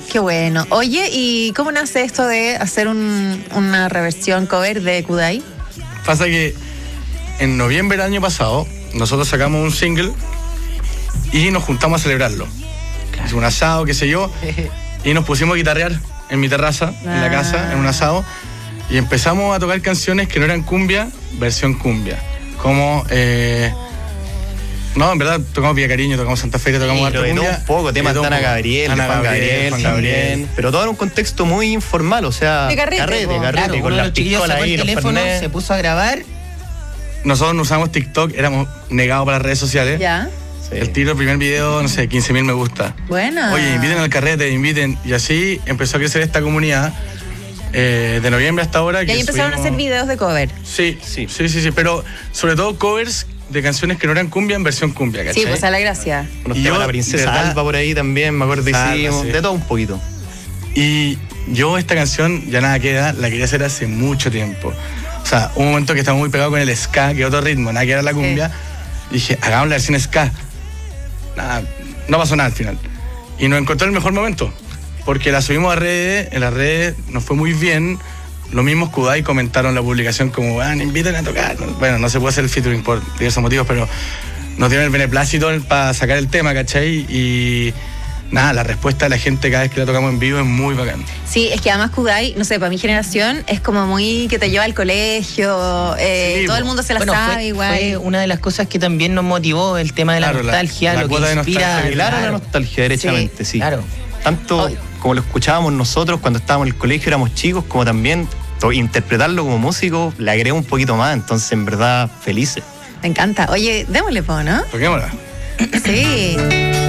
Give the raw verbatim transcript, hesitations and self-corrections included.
Qué bueno. Oye, ¿y cómo nace esto de hacer un, una reversión cover de Kudai? Pasa que en noviembre del año pasado nosotros sacamos un single y nos juntamos a celebrarlo. Claro. Un asado, qué sé yo, y nos pusimos a guitarrear en mi terraza, ah. en la casa, en un asado, y empezamos a tocar canciones que no eran cumbia, versión cumbia. Como, eh, no, en verdad tocamos Villa Cariño, tocamos Santa Fe, tocamos harto cumbia. Un poco, temas de Ana Gabriel, Ana Juan Gabriel, Juan Gabriel, pero todo en un contexto muy informal, o sea, de carrete, carrete, po, carrete claro, con las pistolas ahí, el teléfono, se puso a grabar. Nosotros no usamos TikTok, éramos negados para las redes sociales. Ya. Sí. El tiro, el primer video, no sé, quince mil me gusta. Buena. Oye, inviten al carrete, inviten. Y así empezó a crecer esta comunidad eh, de noviembre hasta ahora. Y que ahí empezaron subimos... a hacer videos de cover. Sí, sí, sí, sí, sí, pero sobre todo covers de canciones que no eran cumbia en versión cumbia, ¿cachai? Sí, pues a la gracia. Unos temas de la princesa Alba por ahí también, me acuerdo que hicimos, sí. de todo un poquito. Y yo esta canción, ya nada queda, la quería hacer hace mucho tiempo. O sea, un momento que estaba muy pegado con el ska, que otro ritmo, nada que era la cumbia. Sí. Dije, hagamos la versión ska. Nada, no pasó nada al final. Y nos encontró el mejor momento, porque la subimos a redes, en las redes nos fue muy bien. Los mismos Kudai comentaron la publicación como, ah, inviten a tocar. Bueno, no se puede hacer el featuring por diversos motivos, pero nos dieron el beneplácito para sacar el tema, ¿cachai? Y nada, la respuesta de la gente cada vez que la tocamos en vivo es muy bacán. Sí, es que además Kudai, no sé, para mi generación es como muy que te lleva al colegio, eh, sí, todo el mundo se la bueno, sabe fue, igual. Fue una de las cosas que también nos motivó el tema de la claro, nostalgia, la, la lo que inspira. Nostalgia, claro, claro, la nostalgia, derechamente, sí. sí. Claro. Tanto oh. como lo escuchábamos nosotros cuando estábamos en el colegio, éramos chicos, como también interpretarlo como músico, le agregó un poquito más, entonces en verdad felices. Me encanta. Oye, démosle po, ¿no? Toquémosla. Sí.